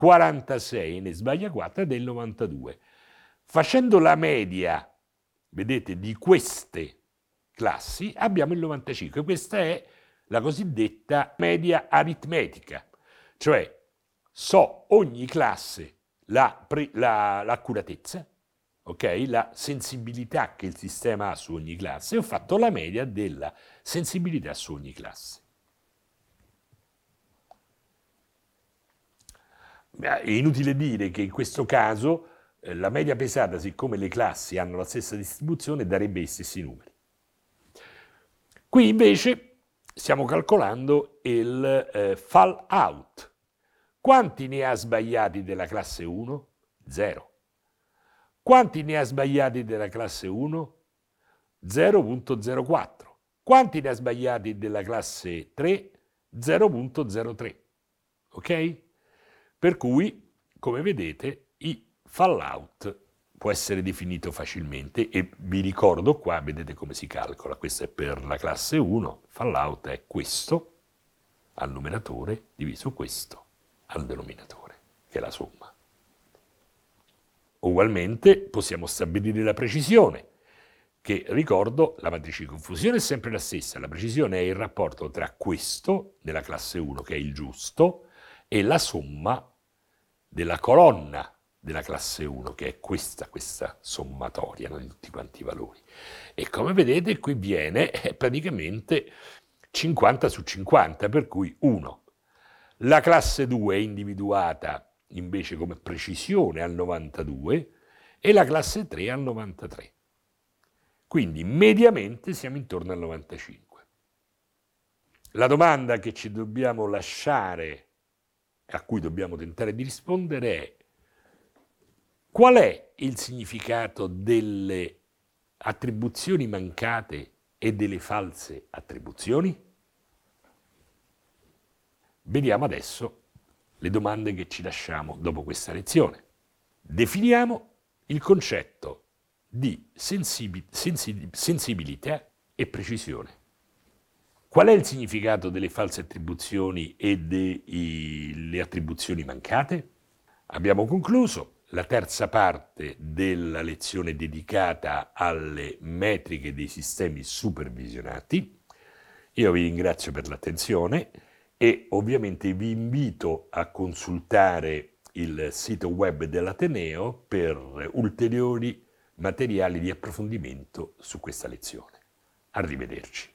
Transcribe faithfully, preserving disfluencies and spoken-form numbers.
quarantasei ne sbaglia quattro ed è il novantadue. Facendo la media, vedete, di queste classi abbiamo il novantacinque. Questa è la cosiddetta media aritmetica, cioè so ogni classe la, la, l'accuratezza, okay? La sensibilità che il sistema ha su ogni classe, e ho fatto la media della sensibilità su ogni classe. È inutile dire che in questo caso eh, la media pesata, siccome le classi hanno la stessa distribuzione, darebbe gli stessi numeri. Qui invece stiamo calcolando il eh, fall out. Quanti ne ha sbagliati della classe uno? Zero. Quanti ne ha sbagliati della classe uno? zero virgola zero quattro. Quanti ne ha sbagliati della classe tre? zero virgola zero tre. Ok? Per cui, come vedete, i fallout può essere definito facilmente, e vi ricordo qua, vedete come si calcola. Questo è per la classe uno, fallout è questo al numeratore diviso questo al denominatore, che è la somma. Ugualmente possiamo stabilire la precisione, che, ricordo, la matrice di confusione è sempre la stessa. La precisione è il rapporto tra questo, della classe uno, che è il giusto, e la somma della colonna della classe uno, che è questa, questa sommatoria, no, di tutti quanti i valori. E come vedete qui viene eh, praticamente cinquanta su cinquanta, per cui uno. La classe due è individuata invece come precisione al novantadue e la classe tre al novantatré. Quindi mediamente siamo intorno al novantacinque. La domanda che ci dobbiamo lasciare, a cui dobbiamo tentare di rispondere, è: qual è il significato delle attribuzioni mancate e delle false attribuzioni? Vediamo adesso le domande che ci lasciamo dopo questa lezione. Definiamo il concetto di sensibi- sensi- sensibilità e precisione. Qual è il significato delle false attribuzioni e delle attribuzioni mancate? Abbiamo concluso la terza parte della lezione dedicata alle metriche dei sistemi supervisionati. Io vi ringrazio per l'attenzione e ovviamente vi invito a consultare il sito web dell'Ateneo per ulteriori materiali di approfondimento su questa lezione. Arrivederci.